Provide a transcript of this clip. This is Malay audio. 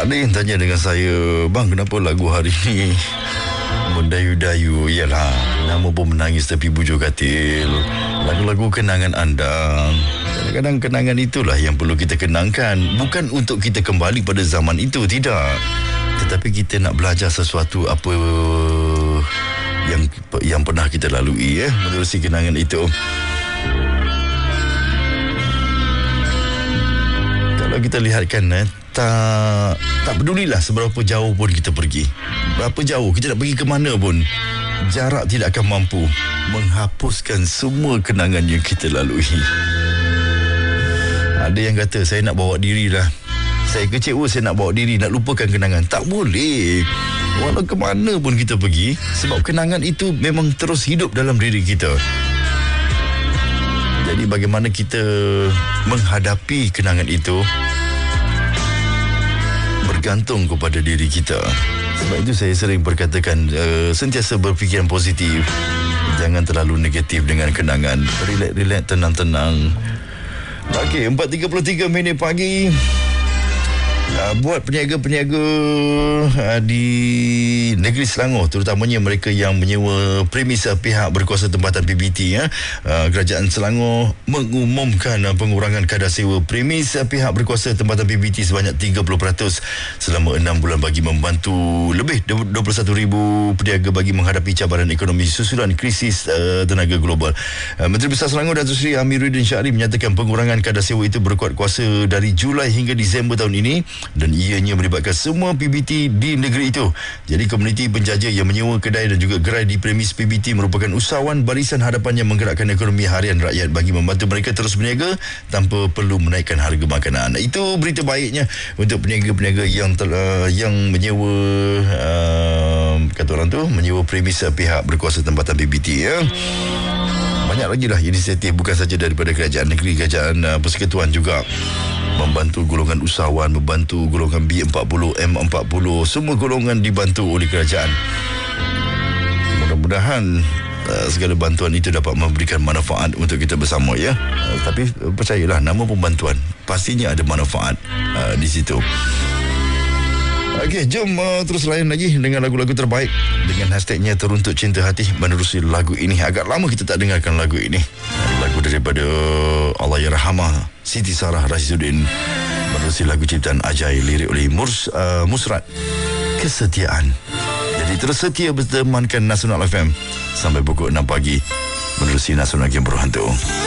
Ada yang tanya dengan saya, bang, kenapa lagu hari ni mendayu-dayu? Yalah, nama pun menangis tepi bujur katil. Lagu-lagu kenangan anda. Kadang-kadang kenangan itulah yang perlu kita kenangkan. Bukan untuk kita kembali pada zaman itu, tidak. Tetapi kita nak belajar sesuatu apa yang pernah kita lalui, menerusi kenangan itu. Kalau kita lihatkan, tak pedulilah seberapa jauh pun kita pergi, berapa jauh kita nak pergi ke mana pun, jarak tidak akan mampu menghapuskan semua kenangan yang kita lalui. Ada yang kata, saya nak bawa diri lah, saya kecewa, saya nak bawa diri, nak lupakan kenangan. Tak boleh, walau ke mana pun kita pergi, sebab kenangan itu memang terus hidup dalam diri kita. Jadi bagaimana kita menghadapi kenangan itu bergantung kepada diri kita. Sebab itu saya sering berkatakan, sentiasa berfikiran positif, jangan terlalu negatif dengan kenangan. Relax, tenang-tenang. Okey, 4.33 minit pagi. Buat peniaga-peniaga di negeri Selangor, terutamanya mereka yang menyewa premis pihak berkuasa tempatan PBT, Kerajaan Selangor mengumumkan pengurangan kadar sewa premis pihak berkuasa tempatan PBT sebanyak 30% selama 6 bulan bagi membantu lebih 21,000 peniaga bagi menghadapi cabaran ekonomi susulan krisis tenaga global. Menteri Besar Selangor Datuk Seri Amiruddin Syahri menyatakan pengurangan kadar sewa itu berkuat kuasa dari Julai hingga Disember tahun ini, dan ianya melibatkan semua PBT di negeri itu. Jadi komuniti penjaja yang menyewa kedai dan juga gerai di premis PBT merupakan usahawan barisan hadapan yang menggerakkan ekonomi harian rakyat bagi membantu mereka terus berniaga tanpa perlu menaikkan harga makanan. Itu berita baiknya untuk peniaga-peniaga yang menyewa kata orang tu, menyewa premis pihak berkuasa tempatan PBT, Banyak lagi lah inisiatif, bukan saja daripada kerajaan negeri, kerajaan persekutuan juga membantu golongan usahawan, membantu golongan B40, M40, semua golongan dibantu oleh kerajaan. Mudah-mudahan segala bantuan itu dapat memberikan manfaat untuk kita bersama, ya. Tapi percayalah, nama pembantuan pastinya ada manfaat di situ. Okey, jom terus layan lagi dengan lagu-lagu terbaik dengan hashtagnya Teruntuk Cinta Hati. Menerusi lagu ini, agak lama kita tak dengarkan lagu ini. Lagu daripada Allahyarhamah Siti Sarah Rashidudin, menerusi lagu ciptaan Ajai, lirik oleh Musrat, Kesetiaan. Jadi terus setia bertemankan Nasional FM sampai pukul 6 pagi menerusi Nasional yang berhantu.